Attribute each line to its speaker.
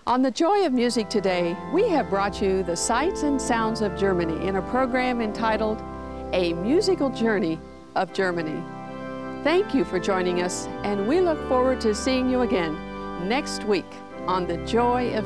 Speaker 1: On the Joy of Music today, we have brought you the sights and sounds of Germany in a program entitled A Musical Journey of Germany. Thank you for joining us, and we look forward to seeing you again next week on the Joy of